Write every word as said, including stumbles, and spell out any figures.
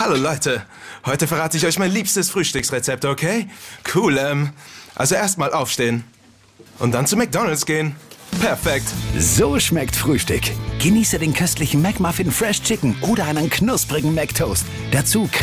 Hallo Leute, heute verrate ich euch mein liebstes Frühstücksrezept, okay? Cool, ähm, also erstmal aufstehen und dann zu McDonald's gehen. Perfekt. So schmeckt Frühstück. Genieße den köstlichen McMuffin Fresh Chicken oder einen knusprigen McToast. Dazu